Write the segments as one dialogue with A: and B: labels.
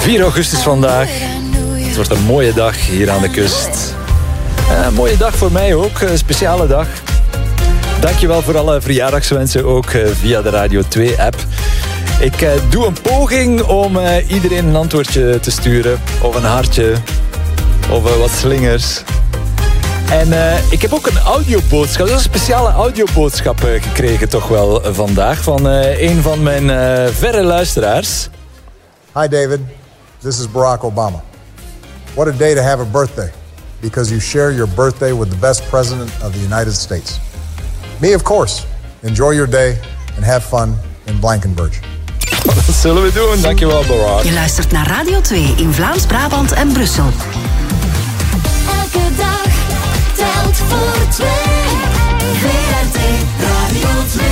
A: 4 augustus vandaag. Het wordt een mooie dag hier aan de kust. Een mooie dag voor mij ook, een speciale dag. Dankjewel voor alle verjaardagswensen, ook via de Radio 2-app. Ik doe een poging om iedereen een antwoordje te sturen. Of een hartje. Of wat slingers. En ik heb ook een audioboodschap. Dat is een speciale audioboodschap gekregen toch wel vandaag. Van een van mijn verre luisteraars.
B: Hi David, this is Barack Obama. What a day to have a birthday. Because you share your birthday with the best president of the United States. Me, of course. Enjoy your day and have fun in Blankenberge.
A: Dat zullen we doen. Dankjewel, Barack.
C: Je luistert naar Radio 2 in Vlaams-Brabant en Brussel.
D: Elke dag telt voor 2. VRT Radio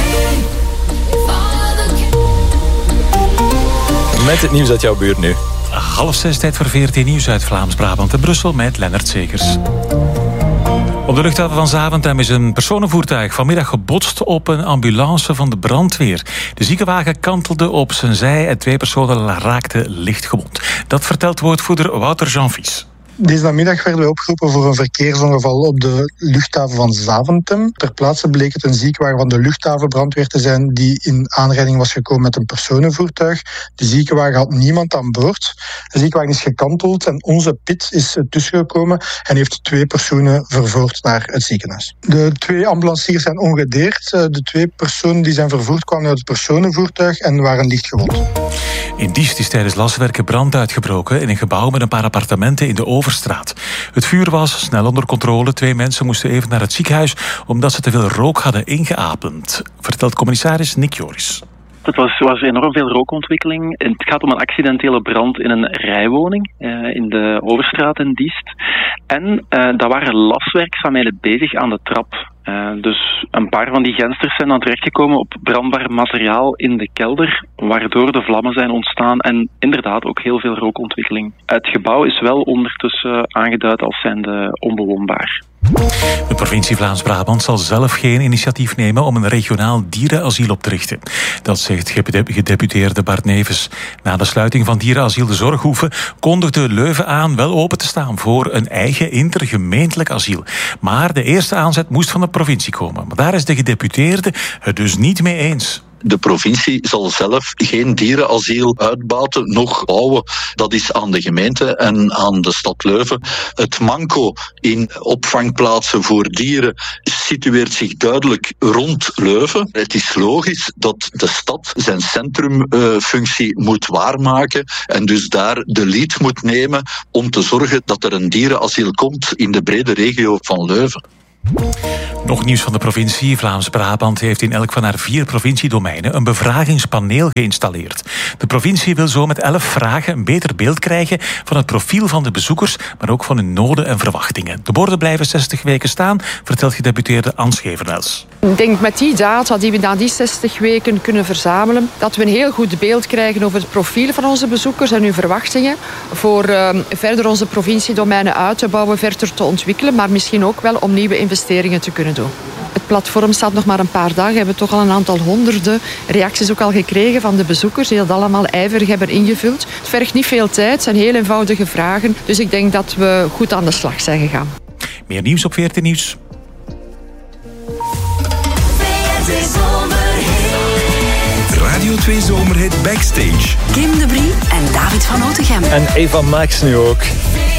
D: 2.
A: Met het nieuws uit jouw buurt nu.
E: 5:30 tijd voor VRT Nieuws uit Vlaams-Brabant en Brussel met Lennart Zegers. Op de luchthaven van Zaventem is een personenvoertuig vanmiddag gebotst op een ambulance van de brandweer. De ziekenwagen kantelde op zijn zij en 2 personen raakten licht gewond. Dat vertelt woordvoerder Wouter Jean-Vies.
F: Deze namiddag werden we opgeroepen voor een verkeersongeval op de luchthaven van Zaventem. Ter plaatse bleek het een ziekenwagen van de luchthavenbrandweer te zijn die in aanrijding was gekomen met een personenvoertuig. De ziekenwagen had niemand aan boord. De ziekenwagen is gekanteld en onze PIT is tussengekomen en heeft 2 personen vervoerd naar het ziekenhuis. De 2 ambulanciers zijn ongedeerd. De 2 personen die zijn vervoerd kwamen uit het personenvoertuig en waren licht gewond.
E: In Diest is tijdens laswerken brand uitgebroken in een gebouw met een paar appartementen in de Overstraat. Het vuur was snel onder controle. 2 mensen moesten even naar het ziekenhuis omdat ze te veel rook hadden ingeademd, vertelt commissaris Nick Joris.
G: Het was enorm veel rookontwikkeling. Het gaat om een accidentele brand in een rijwoning in de Overstraat in Diest. En daar waren laswerkzaamheden bezig aan de trap. Dus een paar van die gensters zijn dan terechtgekomen op brandbaar materiaal in de kelder, waardoor de vlammen zijn ontstaan en inderdaad ook heel veel rookontwikkeling. Het gebouw is wel ondertussen aangeduid als zijnde onbewoonbaar.
E: De provincie Vlaams-Brabant zal zelf geen initiatief nemen om een regionaal dierenasiel op te richten. Dat zegt gedeputeerde Bart Nevens. Na de sluiting van dierenasiel De Zorghoeve kondigde Leuven aan wel open te staan voor een eigen intergemeentelijk asiel. Maar de eerste aanzet moest van de provincie komen. Maar daar is de gedeputeerde het dus niet mee eens.
H: De provincie zal zelf geen dierenasiel uitbaten, nog bouwen. Dat is aan de gemeente en aan de stad Leuven. Het manco in opvangplaatsen voor dieren situeert zich duidelijk rond Leuven. Het is logisch dat de stad zijn centrumfunctie moet waarmaken en dus daar de lead moet nemen om te zorgen dat er een dierenasiel komt in de brede regio van Leuven.
E: Nog nieuws van de provincie. Vlaams-Brabant heeft in elk van haar 4 provinciedomeinen een bevragingspaneel geïnstalleerd. De provincie wil zo met 11 vragen een beter beeld krijgen van het profiel van de bezoekers, maar ook van hun noden en verwachtingen. De borden blijven 60 weken staan, vertelt gedeputeerde Ans Gevernels.
I: Ik denk met die data die we na die 60 weken kunnen verzamelen, dat we een heel goed beeld krijgen over het profiel van onze bezoekers en hun verwachtingen, voor verder onze provinciedomeinen uit te bouwen, verder te ontwikkelen, maar misschien ook wel om nieuwe investeringen te kunnen doen. Het platform staat nog maar een paar dagen. We hebben toch al een aantal honderden reacties ook al gekregen van de bezoekers die dat allemaal ijverig hebben ingevuld. Het vergt niet veel tijd, het zijn heel eenvoudige vragen. Dus ik denk dat we goed aan de slag zijn gegaan.
E: Meer nieuws op VRT Nieuws.
J: Radio 2 Zomerhit Backstage.
C: Kim de Brie en David van Otegem.
A: En Eva Max nu ook.